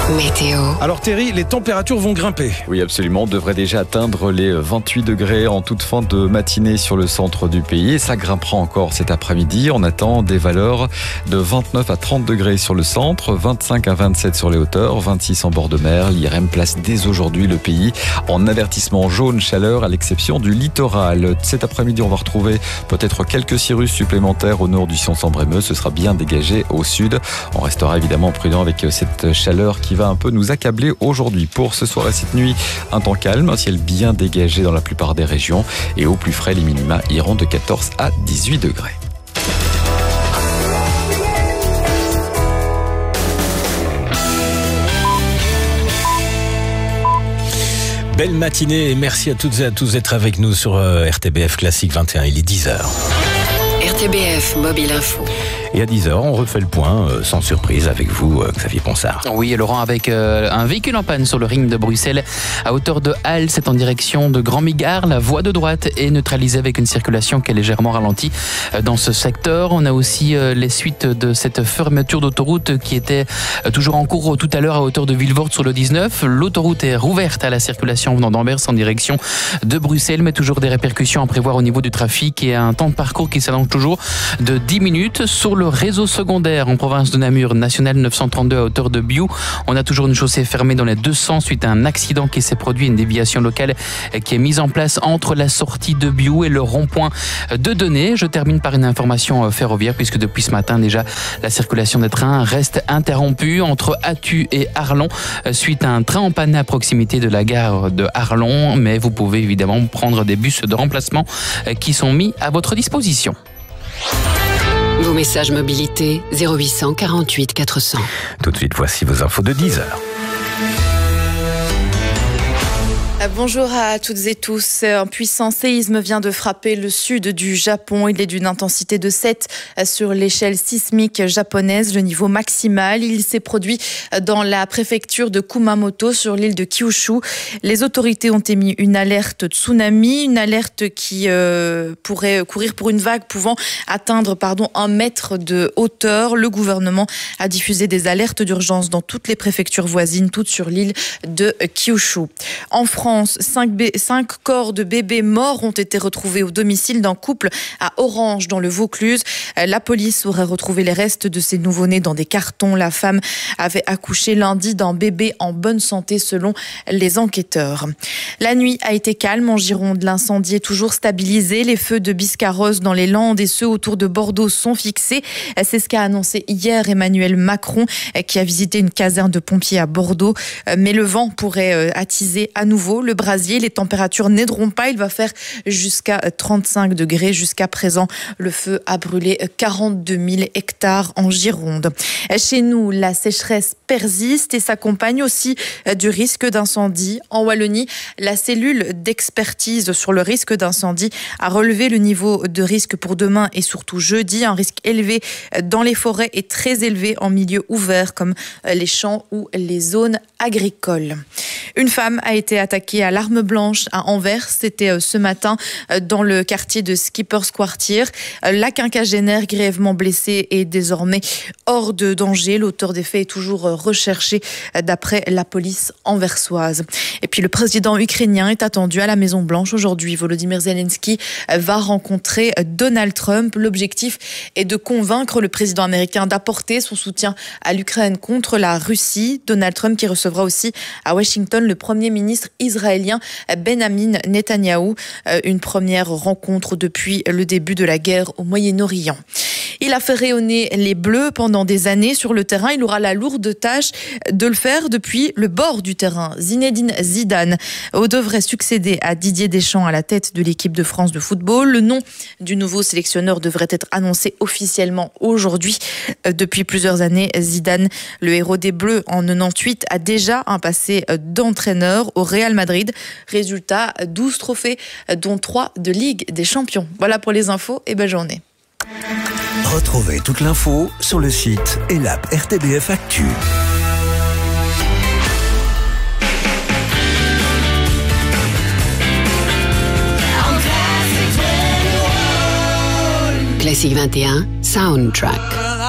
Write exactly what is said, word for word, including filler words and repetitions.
Météo. Alors Thierry, les températures vont grimper. Oui, absolument. On devrait déjà atteindre les vingt-huit degrés en toute fin de matinée sur le centre du pays. Et ça grimpera encore cet après-midi. On attend des valeurs de vingt-neuf à trente degrés sur le centre, vingt-cinq à vingt-sept sur les hauteurs, vingt-six en bord de mer. L'I R M place dès aujourd'hui le pays en avertissement jaune chaleur à l'exception du littoral. Cet après-midi, on va retrouver peut-être quelques cirrus supplémentaires au nord du Sion-Sambre-Émeuse. Ce sera bien dégagé au sud. On restera évidemment prudent avec cette chaleur qui va un peu nous accabler aujourd'hui. Pour ce soir et cette nuit, un temps calme, un ciel bien dégagé dans la plupart des régions et au plus frais, les minima iront de quatorze à dix-huit degrés. Belle matinée et merci à toutes et à tous d'être avec nous sur R T B F Classique vingt et un. Il est dix heures. R T B F Mobile Info. Et à dix heures, on refait le point, euh, sans surprise, avec vous, euh, Xavier Ponsard. Oui, et Laurent, avec euh, un véhicule en panne sur le ring de Bruxelles, à hauteur de Halle, c'est en direction de Grand Migard. La voie de droite est neutralisée avec une circulation qui est légèrement ralentie euh, dans ce secteur. On a aussi euh, les suites de cette fermeture d'autoroute qui était euh, toujours en cours tout à l'heure à hauteur de Vilvoorde sur le dix-neuf. L'autoroute est rouverte à la circulation venant d'Anvers en direction de Bruxelles, mais toujours des répercussions à prévoir au niveau du trafic et un temps de parcours qui s'allonge toujours de dix minutes. Sur le réseau secondaire en province de Namur, national neuf cent trente-deux à hauteur de Biou, on a toujours une chaussée fermée dans les deux sens suite à un accident qui s'est produit, une déviation locale qui est mise en place entre la sortie de Biou et le rond-point de Denay. Je termine par une information ferroviaire puisque depuis ce matin déjà la circulation des trains reste interrompue entre Attu et Arlon suite à un train en panne à proximité de la gare de Arlon, mais vous pouvez évidemment prendre des bus de remplacement qui sont mis à votre disposition. Vos messages mobilité zéro huit cent quarante-huit quatre cents. Tout de suite, voici vos infos de dix heures. Bonjour à toutes et tous. Un puissant séisme vient de frapper le sud du Japon. Il est d'une intensité de sept sur l'échelle sismique japonaise, le niveau maximal. Il s'est produit dans la préfecture de Kumamoto sur l'île de Kyushu. Les autorités ont émis une alerte tsunami, une alerte qui euh, pourrait courir pour une vague pouvant atteindre pardon, un mètre de hauteur. Le gouvernement a diffusé des alertes d'urgence dans toutes les préfectures voisines, toutes sur l'île de Kyushu. En France, Cinq, bé- cinq corps de bébés morts ont été retrouvés au domicile d'un couple à Orange, dans le Vaucluse. La police aurait retrouvé les restes de ces nouveau-nés dans des cartons. La femme avait accouché lundi d'un bébé en bonne santé, selon les enquêteurs. La nuit a été calme en Gironde. L'incendie est toujours stabilisé. Les feux de Biscarrosse dans les Landes et ceux autour de Bordeaux sont fixés. C'est ce qu'a annoncé hier Emmanuel Macron, qui a visité une caserne de pompiers à Bordeaux. Mais le vent pourrait attiser à nouveau le brasier. Les températures n'aideront pas. Il va faire jusqu'à trente-cinq degrés. Jusqu'à présent, le feu a brûlé quarante-deux mille hectares en Gironde. Chez nous, la sécheresse persiste et s'accompagne aussi du risque d'incendie. En Wallonie, la cellule d'expertise sur le risque d'incendie a relevé le niveau de risque pour demain et surtout jeudi. Un risque élevé dans les forêts et très élevé en milieu ouvert comme les champs ou les zones agricoles. Une femme a été attaquée à l'arme blanche à Anvers. C'était ce matin dans le quartier de Skippers Quartier. La quinquagénaire grièvement blessée est désormais hors de danger. L'auteur des faits est toujours recherché d'après la police anversoise. Et puis le président ukrainien est attendu à la Maison Blanche aujourd'hui. Volodymyr Zelensky va rencontrer Donald Trump. L'objectif est de convaincre le président américain d'apporter son soutien à l'Ukraine contre la Russie. Donald Trump qui recevra aussi à Washington le premier ministre israélien Benjamin Netanyahou. Une première rencontre depuis le début de la guerre au Moyen-Orient. Il a fait rayonner les Bleus pendant des années sur le terrain. Il aura la lourde tâche de le faire depuis le bord du terrain. Zinedine Zidane devrait succéder à Didier Deschamps à la tête de l'équipe de France de football. Le nom du nouveau sélectionneur devrait être annoncé officiellement aujourd'hui. Depuis plusieurs années, Zidane, le héros des Bleus en quatre-vingt-dix-huit, a déjà un passé d'entraîneur au Real Madrid. Résultat, douze trophées, dont trois de Ligue des Champions. Voilà pour les infos et belle journée. Retrouvez toute l'info sur le site et l'app R T B F Actu. Classique vingt et un, Soundtrack.